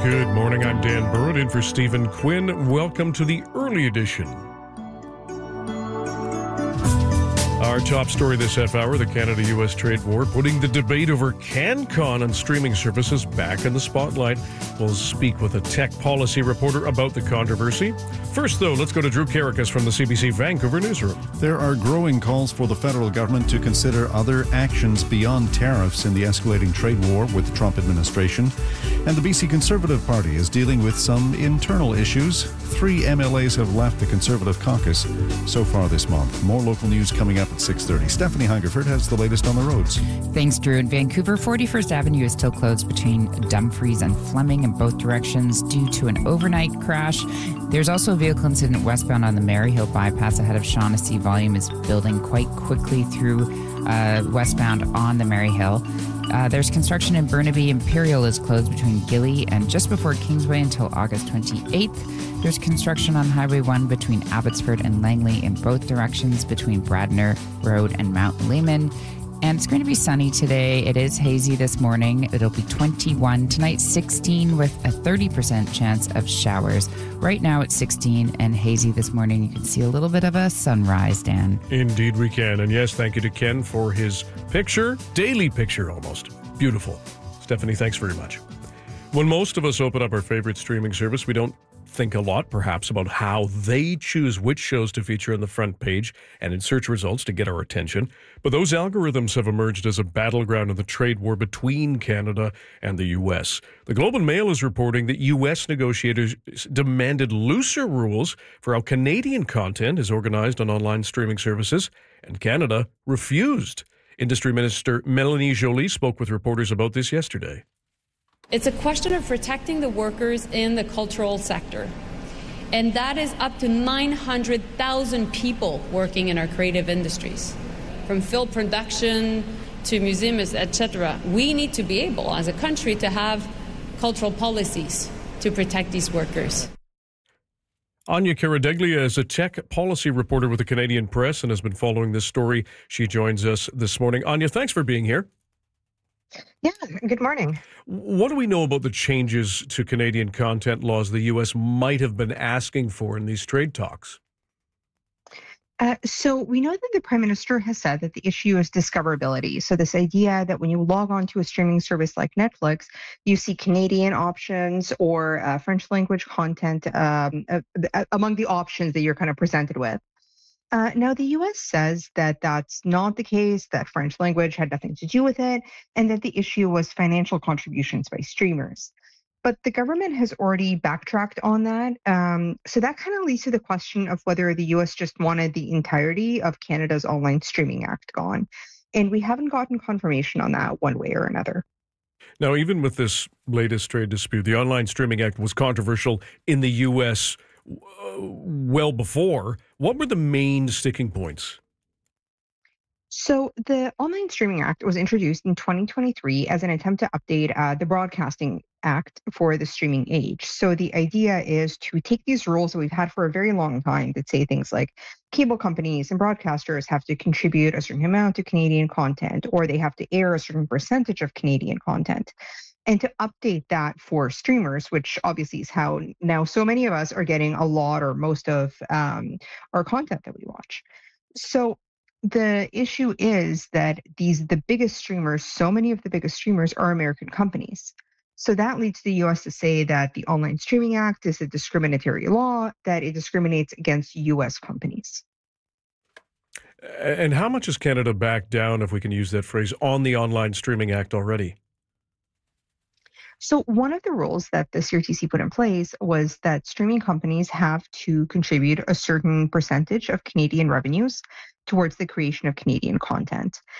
Good morning, I'm Dan Burrett in for Stephen Quinn. Welcome to the early edition. Our top story this half hour, the Canada-U.S. trade war, putting the debate over CanCon and streaming services back in the spotlight. We'll speak with a tech policy reporter about the controversy. First, though, let's go to Drew Karakas from the CBC Vancouver newsroom. There are growing calls for the federal government to consider other actions beyond tariffs in the escalating trade war with the Trump administration. And the BC Conservative Party is dealing with some internal issues. 3 MLAs have left the Conservative caucus so far this month. More local news coming up at 6:30. Stephanie Hungerford has the latest on the roads. Thanks, Drew. In Vancouver, 41st Avenue is still closed between Dumfries and Fleming in both directions due to an overnight crash. There's also a vehicle incident westbound on the Maryhill bypass ahead of Shaughnessy. Volume is building quite quickly through westbound on the Maryhill. There's construction in Burnaby. Imperial is closed between Gilly and just before Kingsway until August 28th. There's construction on Highway 1 between Abbotsford and Langley in both directions between Bradner Road and Mount Lehman. And it's going to be sunny today. It is hazy this morning. It'll be 21. Tonight, 16 with a 30% chance of showers. Right now, it's 16 and hazy this morning. You can see a little bit of a sunrise, Dan. Indeed we can. And yes, thank you to Ken for his picture. Daily picture, almost. Beautiful. Stephanie, thanks very much. When most of us open up our favorite streaming service, we don't think a lot, perhaps, about how they choose which shows to feature on the front page and in search results to get our attention. But those algorithms have emerged as a battleground in the trade war between Canada and the U.S. The Globe and Mail is reporting that U.S. negotiators demanded looser rules for how Canadian content is organized on online streaming services, and Canada refused. Industry Minister Melanie Joly spoke with reporters about this yesterday. It's a question of protecting the workers in the cultural sector. And that is up to 900,000 people working in our creative industries, from film production to museums, etc. We need to be able, as a country, to have cultural policies to protect these workers. Anya Karadeglia is a tech policy reporter with the Canadian Press and has been following this story. She joins us this morning. Anya, thanks for being here. Yeah, good morning. What do we know about the changes to Canadian content laws the U.S. might have been asking for in these trade talks? So we know that the Prime Minister has said that the issue is discoverability. So this idea that when you log on to a streaming service like Netflix, you see Canadian options or French language content among the options that you're kind of presented with. Now, the U.S. says that that's not the case, that French language had nothing to do with it, and that the issue was financial contributions by streamers. But the government has already backtracked on that. So that kind of leads to the question of whether the U.S. just wanted the entirety of Canada's Online Streaming Act gone. And we haven't gotten confirmation on that one way or another. Now, even with this latest trade dispute, the Online Streaming Act was controversial in the U.S. well before. What were the main sticking points? So the Online Streaming Act was introduced in 2023 as an attempt to update the Broadcasting Act for the streaming age. So the idea is to take these rules that we've had for a very long time that say things like cable companies and broadcasters have to contribute a certain amount to Canadian content, or they have to air a certain percentage of Canadian content, and to update that for streamers, which obviously is how now so many of us are getting a lot or most of our content that we watch. So the issue is that the biggest streamers, so many of the biggest streamers are American companies. So that leads the U.S. to say that the Online Streaming Act is a discriminatory law, that it discriminates against U.S. companies. And how much has Canada backed down, if we can use that phrase, on the Online Streaming Act already? So one of the rules that the CRTC put in place was that streaming companies have to contribute a certain percentage of Canadian revenues towards the creation of Canadian content.